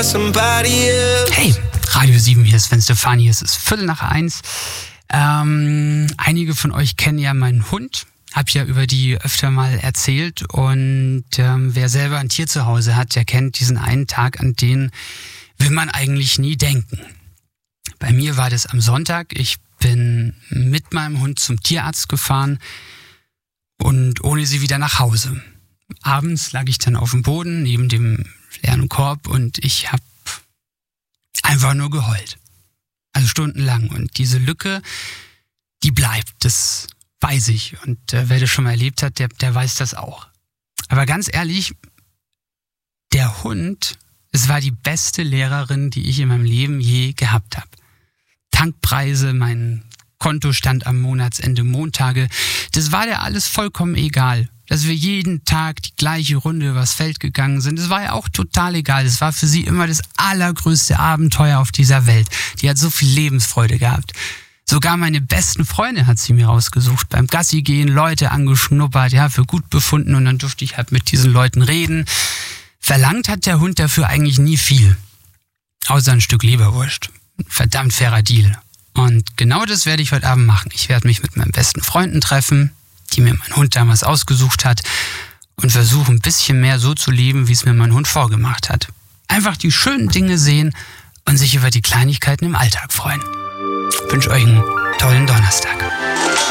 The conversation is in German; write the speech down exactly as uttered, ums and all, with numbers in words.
Hey, Radio sieben, hier ist Sven Stefani, es ist Viertel nach eins. Ähm, einige von euch kennen ja meinen Hund, hab ja über die öfter mal erzählt und ähm, wer selber ein Tier zu Hause hat, der kennt diesen einen Tag, an den will man eigentlich nie denken. Bei mir war das am Sonntag, ich bin mit meinem Hund zum Tierarzt gefahren und ohne sie wieder nach Hause. Abends lag ich dann auf dem Boden neben dem leeren Korb und ich habe einfach nur geheult. Also stundenlang. Und diese Lücke, die bleibt, das weiß ich. Und äh, wer das schon mal erlebt hat, der, der weiß das auch. Aber ganz ehrlich, der Hund, es war die beste Lehrerin, die ich in meinem Leben je gehabt habe. Tankpreise, mein Kontostand am Monatsende, Montage, das war der alles vollkommen egal. Dass wir jeden Tag die gleiche Runde übers Feld gegangen sind, das war ja auch total egal. Das war für sie immer das allergrößte Abenteuer auf dieser Welt. Die hat so viel Lebensfreude gehabt. Sogar meine besten Freunde hat sie mir rausgesucht. Beim Gassi gehen, Leute angeschnuppert, ja, für gut befunden und dann durfte ich halt mit diesen Leuten reden. Verlangt hat der Hund dafür eigentlich nie viel. Außer ein Stück Leberwurst. Verdammt fairer Deal. Und genau das werde ich heute Abend machen. Ich werde mich mit meinen besten Freunden treffen, die mir mein Hund damals ausgesucht hat und versuche ein bisschen mehr so zu leben, wie es mir mein Hund vorgemacht hat. Einfach die schönen Dinge sehen und sich über die Kleinigkeiten im Alltag freuen. Ich wünsche euch einen tollen Donnerstag.